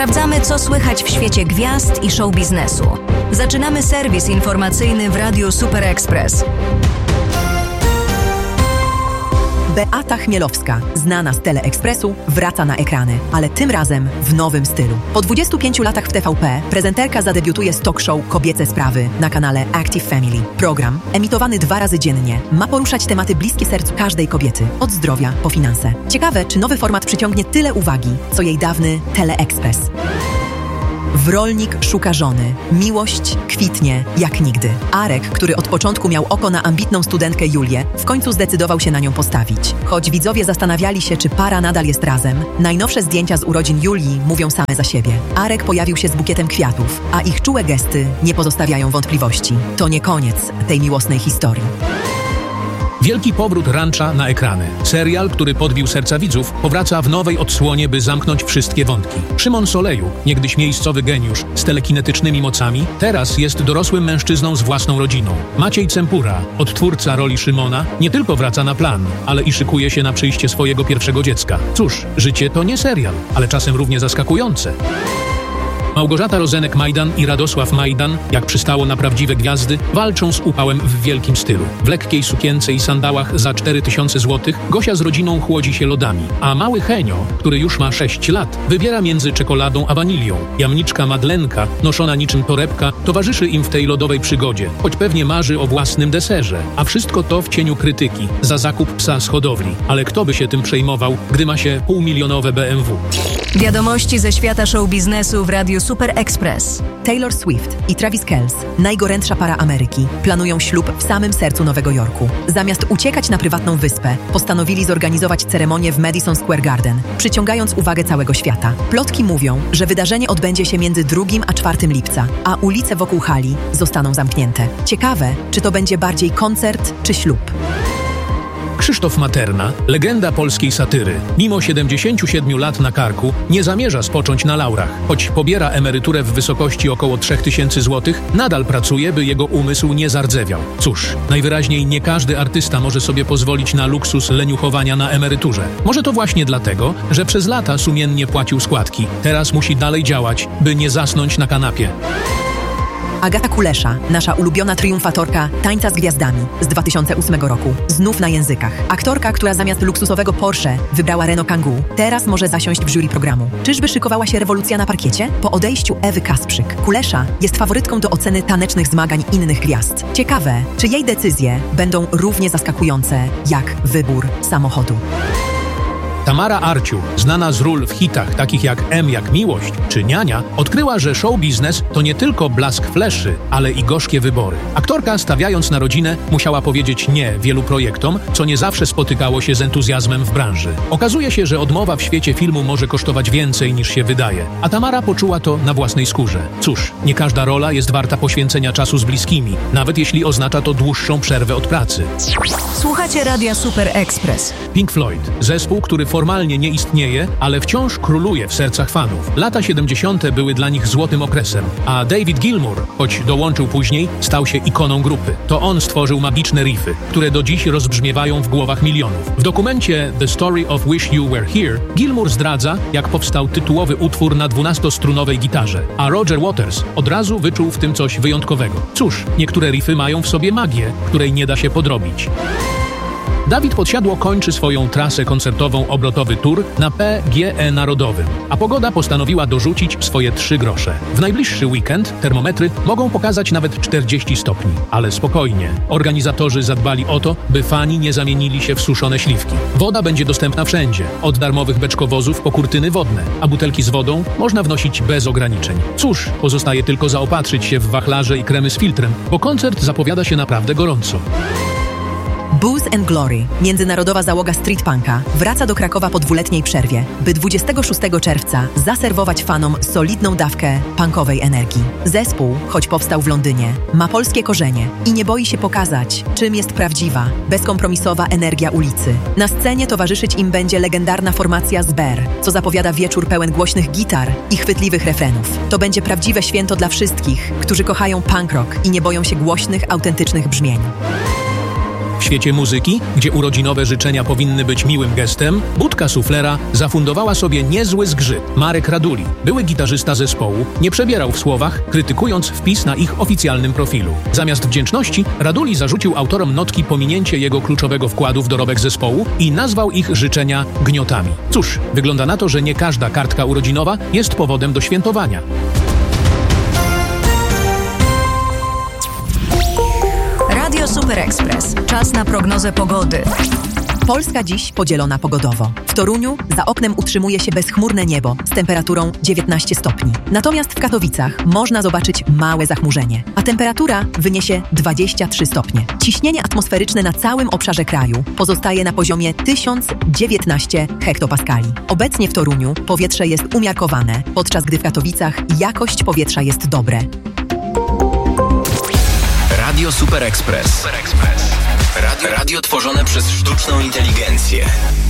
Sprawdzamy, co słychać w świecie gwiazd i show biznesu. Zaczynamy serwis informacyjny w Radiu Super Express. Beata Chmielowska, znana z Teleekspresu, wraca na ekrany, ale tym razem w nowym stylu. Po 25 latach w TVP prezenterka zadebiutuje z talk show Kobiece Sprawy na kanale Active Family. Program, emitowany 2 razy dziennie, ma poruszać tematy bliskie sercu każdej kobiety, od zdrowia po finanse. Ciekawe, czy nowy format przyciągnie tyle uwagi, co jej dawny Teleekspres. Wrolnik szuka żony. Miłość kwitnie jak nigdy. Arek, który od początku miał oko na ambitną studentkę Julię, w końcu zdecydował się na nią postawić. Choć widzowie zastanawiali się, czy para nadal jest razem, najnowsze zdjęcia z urodzin Julii mówią same za siebie. Arek pojawił się z bukietem kwiatów, a ich czułe gesty nie pozostawiają wątpliwości. To nie koniec tej miłosnej historii. Wielki powrót Rancha na ekrany. Serial, który podbił serca widzów, powraca w nowej odsłonie, by zamknąć wszystkie wątki. Szymon Soleju, niegdyś miejscowy geniusz z telekinetycznymi mocami, teraz jest dorosłym mężczyzną z własną rodziną. Maciej Cempura, odtwórca roli Szymona, nie tylko wraca na plan, ale i szykuje się na przyjście swojego pierwszego dziecka. Cóż, życie to nie serial, ale czasem równie zaskakujące. Małgorzata Rozenek-Majdan i Radosław Majdan, jak przystało na prawdziwe gwiazdy, walczą z upałem w wielkim stylu. W lekkiej sukience i sandałach za 4000 zł Gosia z rodziną chłodzi się lodami, a mały Henio, który już ma 6 lat, wybiera między czekoladą a wanilią. Jamniczka Madlenka, noszona niczym torebka, towarzyszy im w tej lodowej przygodzie, choć pewnie marzy o własnym deserze. A wszystko to w cieniu krytyki za zakup psa z hodowli. Ale kto by się tym przejmował, gdy ma się półmilionowe BMW? Wiadomości ze świata show biznesu w Radiu Super Express. Taylor Swift i Travis Kelce, najgorętsza para Ameryki, planują ślub w samym sercu Nowego Jorku. Zamiast uciekać na prywatną wyspę, postanowili zorganizować ceremonię w Madison Square Garden, przyciągając uwagę całego świata. Plotki mówią, że wydarzenie odbędzie się między 2 a 4 lipca, a ulice wokół hali zostaną zamknięte. Ciekawe, czy to będzie bardziej koncert czy ślub. Krzysztof Materna, legenda polskiej satyry, mimo 77 lat na karku, nie zamierza spocząć na laurach. Choć pobiera emeryturę w wysokości około 3000 zł, nadal pracuje, by jego umysł nie zardzewiał. Cóż, najwyraźniej nie każdy artysta może sobie pozwolić na luksus leniuchowania na emeryturze. Może to właśnie dlatego, że przez lata sumiennie płacił składki. Teraz musi dalej działać, by nie zasnąć na kanapie. Agata Kulesza, nasza ulubiona triumfatorka Tańca z Gwiazdami z 2008 roku. Znów na językach. Aktorka, która zamiast luksusowego Porsche wybrała Renault Kangoo, teraz może zasiąść w jury programu. Czyżby szykowała się rewolucja na parkiecie? Po odejściu Ewy Kasprzyk, Kulesza jest faworytką do oceny tanecznych zmagań innych gwiazd. Ciekawe, czy jej decyzje będą równie zaskakujące jak wybór samochodu. Tamara Arciu, znana z ról w hitach takich jak M jak Miłość czy Niania, odkryła, że show biznes to nie tylko blask fleszy, ale i gorzkie wybory. Aktorka, stawiając na rodzinę, musiała powiedzieć nie wielu projektom, co nie zawsze spotykało się z entuzjazmem w branży. Okazuje się, że odmowa w świecie filmu może kosztować więcej niż się wydaje, a Tamara poczuła to na własnej skórze. Cóż, nie każda rola jest warta poświęcenia czasu z bliskimi, nawet jeśli oznacza to dłuższą przerwę od pracy. Słuchacie Radia Super Express. Pink Floyd, zespół, który formalnie nie istnieje, ale wciąż króluje w sercach fanów. Lata 70. były dla nich złotym okresem, a David Gilmour, choć dołączył później, stał się ikoną grupy. To on stworzył magiczne riffy, które do dziś rozbrzmiewają w głowach milionów. W dokumencie The Story of Wish You Were Here Gilmour zdradza, jak powstał tytułowy utwór na 12-strunowej gitarze, a Roger Waters od razu wyczuł w tym coś wyjątkowego. Cóż, niektóre riffy mają w sobie magię, której nie da się podrobić. Dawid Podsiadło kończy swoją trasę koncertową obrotowy tour na PGE Narodowym, a pogoda postanowiła dorzucić swoje 3 grosze. W najbliższy weekend termometry mogą pokazać nawet 40 stopni, ale spokojnie. Organizatorzy zadbali o to, by fani nie zamienili się w suszone śliwki. Woda będzie dostępna wszędzie, od darmowych beczkowozów po kurtyny wodne, a butelki z wodą można wnosić bez ograniczeń. Cóż, pozostaje tylko zaopatrzyć się w wachlarze i kremy z filtrem, bo koncert zapowiada się naprawdę gorąco. Booze and Glory, międzynarodowa załoga street punka, wraca do Krakowa po 2-letniej przerwie, by 26 czerwca zaserwować fanom solidną dawkę punkowej energii. Zespół, choć powstał w Londynie, ma polskie korzenie i nie boi się pokazać, czym jest prawdziwa, bezkompromisowa energia ulicy. Na scenie towarzyszyć im będzie legendarna formacja Zber, co zapowiada wieczór pełen głośnych gitar i chwytliwych refrenów. To będzie prawdziwe święto dla wszystkich, którzy kochają punk rock i nie boją się głośnych, autentycznych brzmień. W świecie muzyki, gdzie urodzinowe życzenia powinny być miłym gestem, budka suflera zafundowała sobie niezły zgrzyt. Marek Raduli, były gitarzysta zespołu, nie przebierał w słowach, krytykując wpis na ich oficjalnym profilu. Zamiast wdzięczności, Raduli zarzucił autorom notki pominięcie jego kluczowego wkładu w dorobek zespołu i nazwał ich życzenia gniotami. Cóż, wygląda na to, że nie każda kartka urodzinowa jest powodem do świętowania. Radio Super Express. Czas na prognozę pogody. Polska dziś podzielona pogodowo. W Toruniu za oknem utrzymuje się bezchmurne niebo z temperaturą 19 stopni. Natomiast w Katowicach można zobaczyć małe zachmurzenie, a temperatura wyniesie 23 stopnie. Ciśnienie atmosferyczne na całym obszarze kraju pozostaje na poziomie 1019 hektopaskali. Obecnie w Toruniu powietrze jest umiarkowane, podczas gdy w Katowicach jakość powietrza jest dobre. Radio Super Express. Radio tworzone przez sztuczną inteligencję.